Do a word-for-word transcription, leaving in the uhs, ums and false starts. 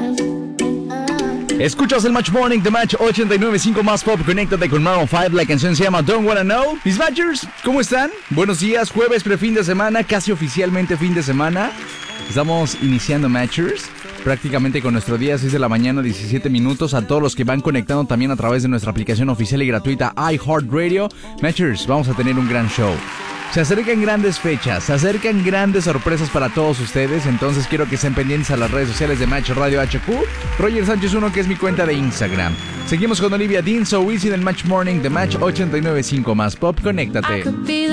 Escuchas el Match Morning de Match ochenta y nueve punto cinco más pop. Conéctate con Maroon cinco. La canción se llama Don't Wanna Know. Mis Matchers, ¿cómo están? Buenos días, jueves, prefin de semana, casi oficialmente fin de semana. Estamos iniciando Matchers prácticamente con nuestro día, seis de la mañana, diecisiete minutos. A todos los que van conectando también a través de nuestra aplicación oficial y gratuita iHeartRadio. Matchers, vamos a tener un gran show. Se acercan grandes fechas, se acercan grandes sorpresas para todos ustedes. Entonces quiero que estén pendientes a las redes sociales de Match Radio H Q. Roger Sánchez uno, que es mi cuenta de Instagram. Seguimos con Olivia Dean, So Easy del Match Morning de Match ochenta y nueve punto cinco más pop. Conéctate.